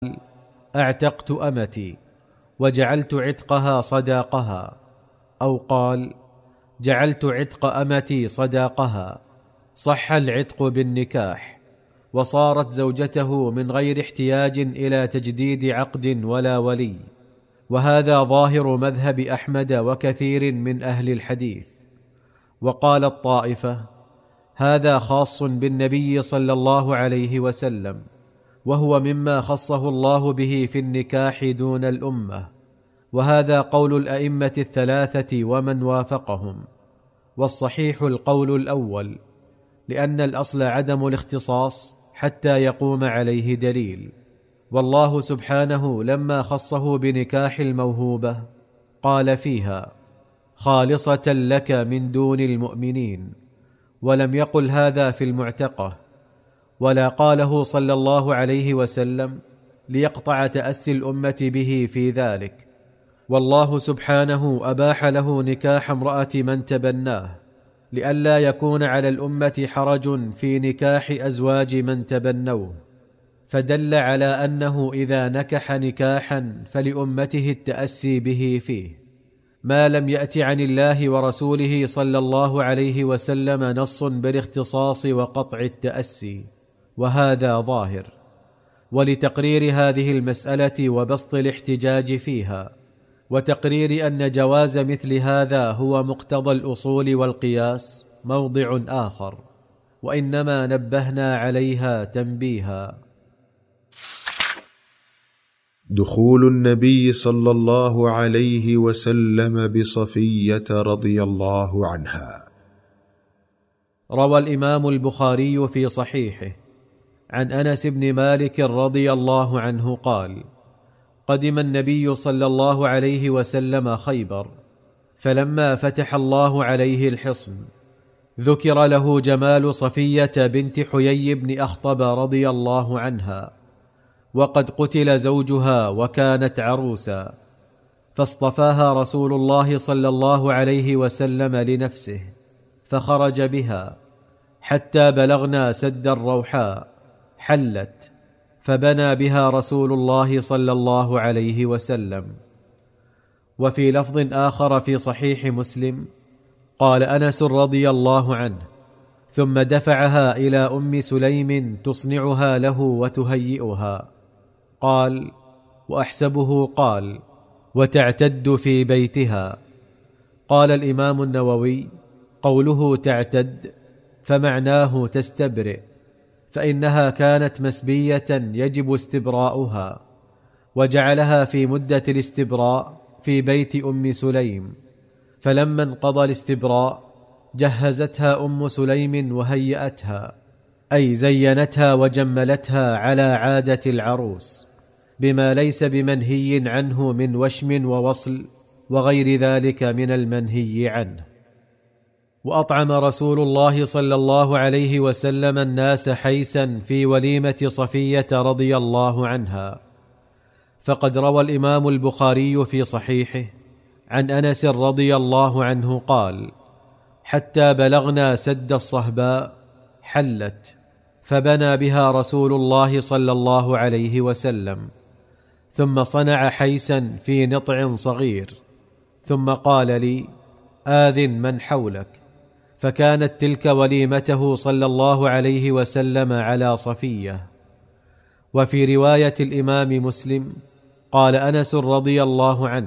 اعتقت امتي وجعلت عتقها صداقها، او قال جعلت عتق امتي صداقها، صح العتق بالنكاح، وصارت زوجته من غير احتياج الى تجديد عقد ولا ولي. وهذا ظاهر مذهب احمد وكثير من اهل الحديث. وقال الطائفه هذا خاص بالنبي صلى الله عليه وسلم، وهو مما خصه الله به في النكاح دون الامه، وهذا قول الائمه الثلاثه ومن وافقهم. والصحيح القول الاول، لان الاصل عدم الاختصاص حتى يقوم عليه دليل. والله سبحانه لما خصه بنكاح الموهوبه قال فيها خالصه لك من دون المؤمنين، ولم يقل هذا في المعتقه، ولا قاله صلى الله عليه وسلم ليقطع تاسي الامه به في ذلك. والله سبحانه اباح له نكاح امراه من تبناه، لئلا يكون على الامه حرج في نكاح ازواج من تبنوه، فدل على انه اذا نكح نكاحا فلامته التاسي به فيه، ما لم يات عن الله ورسوله صلى الله عليه وسلم نص بالاختصاص وقطع التاسي، وهذا ظاهر. ولتقرير هذه المساله وبسط الاحتجاج فيها، وتقرير ان جواز مثل هذا هو مقتضى الاصول والقياس، موضع اخر، وانما نبهنا عليها تنبيها. دخول النبي صلى الله عليه وسلم بصفية رضي الله عنها. روى الإمام البخاري في صحيحه عن أنس بن مالك رضي الله عنه قال: قدم النبي صلى الله عليه وسلم خيبر، فلما فتح الله عليه الحصن ذكر له جمال صفية بنت حيي بن أخطب رضي الله عنها، وقد قتل زوجها وكانت عروسا، فاصطفاها رسول الله صلى الله عليه وسلم لنفسه، فخرج بها حتى بلغنا سد الروحاء، حلت، فبنى بها رسول الله صلى الله عليه وسلم. وفي لفظ آخر في صحيح مسلم قال أنس رضي الله عنه: ثم دفعها إلى أم سليم تصنعها له وتهيئها. قال: وأحسبه قال: وتعتد في بيتها. قال الإمام النووي: قوله تعتد فمعناه تستبرئ، فإنها كانت مسبية يجب استبراؤها، وجعلها في مدة الاستبراء في بيت أم سليم، فلما انقضى الاستبراء جهزتها أم سليم وهيأتها، أي زينتها وجملتها على عادة العروس، بما ليس بمنهي عنه من وشم ووصل وغير ذلك من المنهي عنه. وأطعم رسول الله صلى الله عليه وسلم الناس حيسا في وليمة صفية رضي الله عنها. فقد روى الإمام البخاري في صحيحه عن أنس رضي الله عنه قال: حتى بلغنا سد الصهباء، حلت، فبنى بها رسول الله صلى الله عليه وسلم، ثم صنع حيسا في نطع صغير، ثم قال لي: آذن من حولك. فكانت تلك وليمته صلى الله عليه وسلم على صفية. وفي رواية الإمام مسلم قال أنس رضي الله عنه: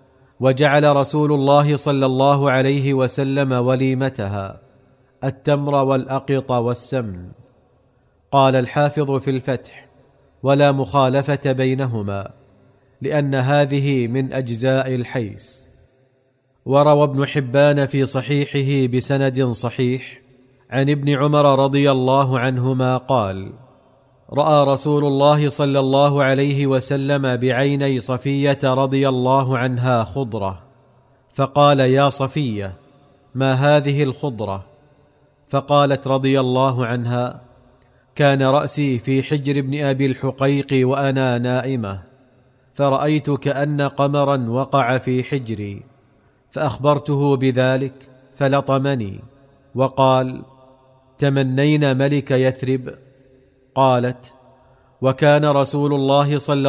وجعل رسول الله صلى الله عليه وسلم وليمتها التمر والأقط والسمن. قال الحافظ في الفتح: ولا مخالفة بينهما، لأن هذه من أجزاء الحيس. وروى ابن حبان في صحيحه بسند صحيح عن ابن عمر رضي الله عنهما قال: رأى رسول الله صلى الله عليه وسلم بعيني صفية رضي الله عنها خضرة، فقال: يا صفية، ما هذه الخضرة؟ فقالت رضي الله عنها: كان رأسي في حجر ابن أبي الحقيق وأنا نائمة، فرأيت كأن قمرا وقع في حجري، فأخبرته بذلك فلطمني وقال: تمنين ملك يثرب؟ قالت: وكان رسول الله صلى